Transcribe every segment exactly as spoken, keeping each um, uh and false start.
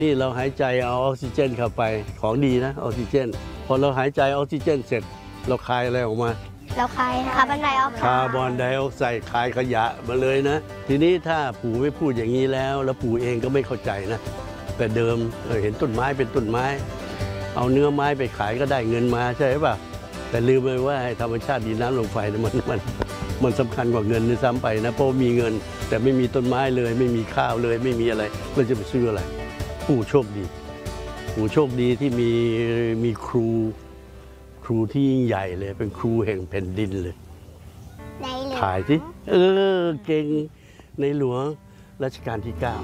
นี่เราหายใจเอาออกซิเจนเข้าไปของดีนะออกซิเจนพอเราหายใจออกซิเจนเสร็จเราคายอะไรออกมาเราคายคาร์บอนไดออกไซด์คาร์บอนไดออกไซด์คายขยะมาเลยนะทีนี้ถ้าปู่ไม่พูดอย่างนี้แล้วแล้วปู่เองก็ไม่เข้าใจนะแต่เดิมเห็นต้นไม้เป็นต้นไม้เอาเนื้อไม้ไปขายก็ได้เงินมาใช่ป่ะแต่ลืมไปว่าธรรมชาติดินน้ำลมไฟมันมันมันสำคัญกว่าเงินด้วยซ้ำไปนะเพราะมีเงินแต่ไม่มีต้นไม้เลยไม่มีข้าวเลยไม่มีอะไรเราจะไปซื้ออะไรปู่โชคดีปู่โชคดีที่มีมีครูครูที่ยิ่งใหญ่เลยเป็นครูแห่งแผ่นดินเลยในหลวงถ่ายสิเออเก่งในหลวงรัชกาลที่เก้า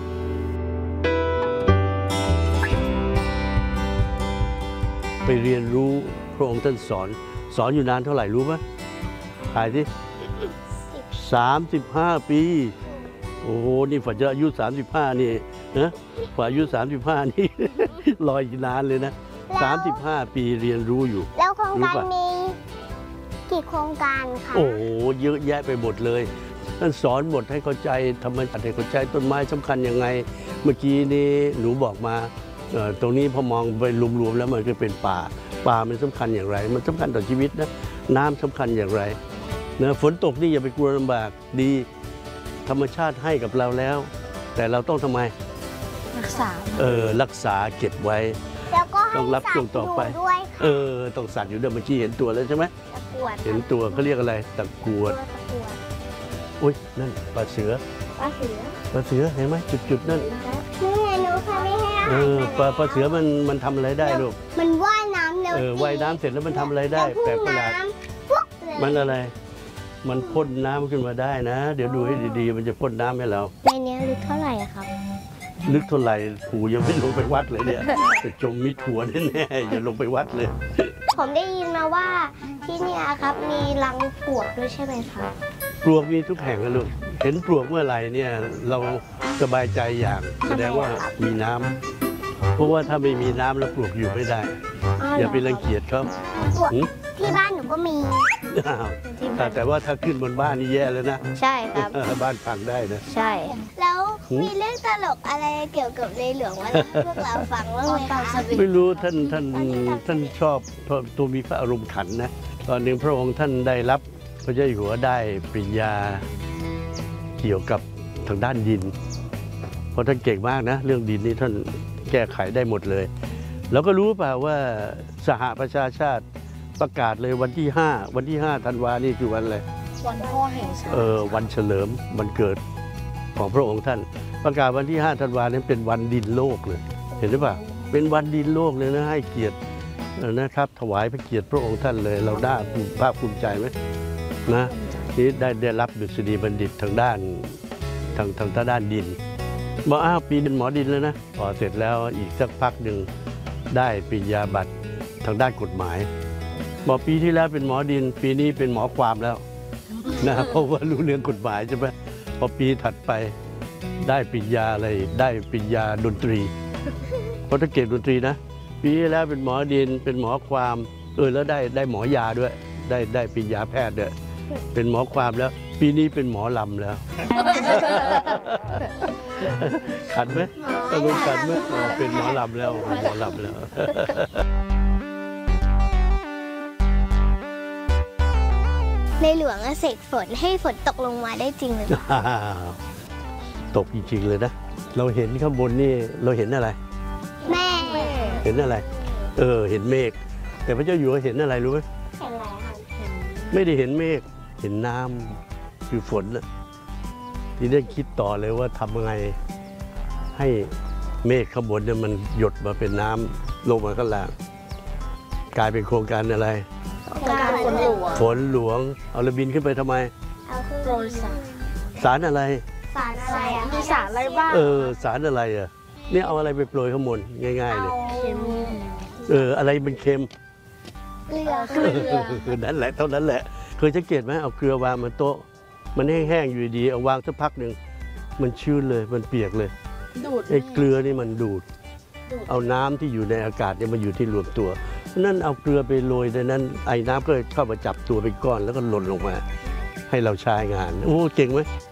ไปเรียนรู้พระองค์ท่านสอนสอนอยู่นานเท่าไหร่รู้ไหมถ่ายสิสามสิบห้าปีโอ้โหนี่ฝันจะอายุสามสิบห้านี่นะฝันอายุสามสิบห้านี่ รออีกนานเลยนะสามสิบห้าปีเรียนรู้อยู่แล้วโครงการมีกี่โครงการคะโอ้โหเยอะแยะไปหมดเลยท่านสอนหมดให้เข้าใจธรรมชาติให้เข้าใจต้นไม้สำคัญยังไงเมื่อกี้นี้หนูบอกมาตรงนี้พอมองไปรวมๆแล้วมันก็เป็นป่าป่ามันสำคัญอย่างไรมันสำคัญต่อชีวิตนะน้ำสำคัญอย่างไรเนะฝนตกนี่อย่าไปกลัวลำบากดีธรรมชาติให้กับเราแล้วแต่เราต้องทำไมรักษาเออรักษาเก็บไว้แล้วก็ให้ต้องรับช่วงต่อไปด้วยเออต้องสัตว์อยู่ด้วยเมื่อกี้เห็นตัวแล้วใช่ไหมตะกรวดเห็นตัวเขาเรียกอะไรตะกรวดอุ้ยนั่นปลาเสือปลาเสือปลาเสือเห็นไหมจุดๆนั่นนี่ไงหนูเคยไม่ให้อาหารเออปลาปลาเสือมันมันทำอะไรได้ลูกมันว่ายน้ำเร็วเออว่ายน้ำเสร็จแล้วมันทำอะไรได้แปลกประหลาดมันอะไรมันพ่นน้ำขึ้นมาได้นะเดี๋ยวดูให้ดีๆมันจะพ่นน้ำให้เราในนี้ลึกเท่าไหร่ครับลึกเท่าไหร่ปู่ยังไม่ลงไปวัดเลยเนี่ยจะจมมิดหัวแน่ๆอย่าลงไปวัดเลยผมได้ยินมาว่าที่นี่ครับมีรังปลวกด้วยใช่ไหมครับปลวกมีทุกแห่งนะลูกเห็นปลวกเมื่อไหร่เนี่ยเราสบายใจอย่างแสดงว่ามีน้ำเพราะว่าถ้าไม่มีน้ำแล้วปลวกอยู่ไม่ได้อย่าไปรังเกียจเขาที่บ้านหนูก็มีแต่ว่าถ้าขึ้นบนบ้านนี่แย่เลยนะใช่ครับบ้านพังได้นะใช่แล้วมีเรื่องตลกอะไรเกี่ยวกับในหลวงว่าพวกเราฟังบ้างไหมคะไม่รู้ท่านท่านท่านชอบตัวมีพระอารมณ์ขันนะตอนหนึ่งพระองค์ท่านได้รับพระเจ้าอยู่หัวได้ปริญญาเกี่ยวกับทางด้านดินเพราะท่านเก่งมากนะเรื่องดินนี่ท่านแก้ไขได้หมดเลยแล้วก็รู้เปล่าว่าสหประชาชาติประกาศเลยวันที่ห้าวันที่ห้าธันวานี่คือวันอะไรวันพ่อแห่งชาติเออวันเฉลิมวันเกิดของพระองค์ท่านประกาศวันที่ห้าธันวานี้เป็นวันดินโลกเลยเห็นหรือเปล่าเป็นวันดินโลกเลยนะให้เกียรตินะครับถวายพระเกียรติพระองค์ท่านเลยเราได้ภาคภูมิใจไหมนะที่ได้ได้รับดุษฎีบัณฑิตทางด้านทางทางด้านดินบอกอ้าวปีเป็นหมอดินแล้วนะพอเสร็จแล้วอีกสักพักหนึ่งได้ปริญญาบัตรทางด้านกฎหมายบอกปีที่แล้วเป็นหมอดินปีนี้เป็นหมอความแล้วนะเพราะว่ารู้เรื่องกฎหมายใช่ไหมพอปีถัดไปได้ปริญญาอะไรได้ปริญญาดนตรีเพราะถ้าเก่งดนตรีนะปีที่แล้วเป็นหมอดินเป็นหมอความเออแล้วได้ได้หมอยาด้วยได้ได้ปริญญาแพทย์ด้วยเป็นหมอความแล้วปีนี้เป็นหมอลำแล้วขัดไหมต้องรู้ขัดไหมเป็นหมอลำแล้วหมอลำแล้วในหลวงเสกฝนให้ฝนตกลงมาได้จริงเลยตกจริงๆเลยนะเราเห็นข้างบนนี่เราเห็นอะไรแม่เห็นอะไรเออเห็นเมฆแต่พระเจ้าอยู่หัวเห็นอะไรรู้ไหมเห็นอะไรคะไม่ได้เห็นเมฆเห็นน้ำคือฝนนะทีนี้คิดต่อเลยว่าทำไงให้เมฆข้างบนเนี่ยมันหยดมาเป็นน้ำลงมาข้างล่างกลายเป็นโครงการอะไรการฝนหลวงฝนหลวงเอาระบินขึ้นไปทำไมเอาขึ้นโปรยสารสารอะไรสารอะไรอ่ะมีสารอะไรบ้างเออสารอะไรอ่ะเนี่ยเอาอะไรไปโปรยข้างบนง่ายๆเลยเอออะไรเป็นเค็มเกลือเกลือนั่นแหละเท่านั้นแหละเคยสังเกตไหมเอาเกลือวางบนโต๊ะมันแห้งๆอยู่ดีเอาวางสักพักหนึ่งมันชื้นเลยมันเปียกเลยไอ้เกลือนี่มันดูดเอาน้ำที่อยู่ในอากาศเนี่ยมาอยู่ที่รวมตัวนั่นเอาเกลือไปโรยในนั้นไอ้น้ำก็เข้ามาจับตัวเป็นก้อนแล้วก็หล่นลงมาให้เราใช้งานโอ้เก่งไหม